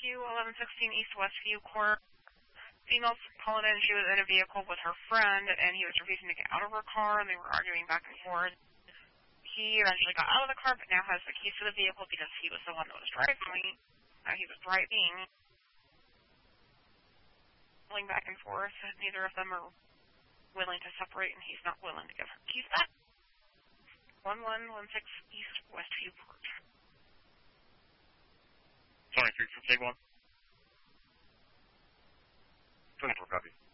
Westview, 1116 East Westview Court. Female calling in, she was in a vehicle with her friend, and he was refusing to get out of her car, and they were arguing back and forth. He eventually got out of the car, but now has the keys to the vehicle because he was the one that was driving. He was driving, going back and forth. Neither of them are willing to separate, and he's not willing to give her keys back. 1116 East Westview Court. 23 from Sig 1. 24 copy.